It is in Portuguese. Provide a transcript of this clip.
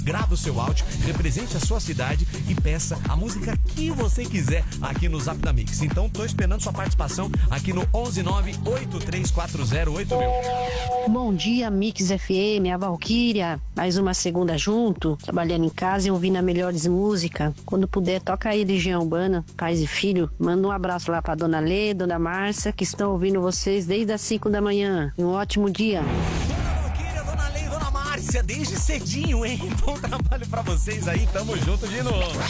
Grava o seu áudio, represente a sua cidade e peça a música que você quiser aqui no Zap da Mix. Então tô esperando sua participação aqui no 11983408000. Bom dia, Mix FM, a Valquíria. Mais uma segunda junto, trabalhando em casa e ouvindo a Melhores Música. Quando puder, toca aí Legião Urbana, pais e filho. Manda um abraço lá pra Dona Lê, Dona Márcia, que estão ouvindo vocês desde as 5 da manhã. Um ótimo dia. Desde cedinho, hein? Bom trabalho pra vocês aí, tamo junto de novo.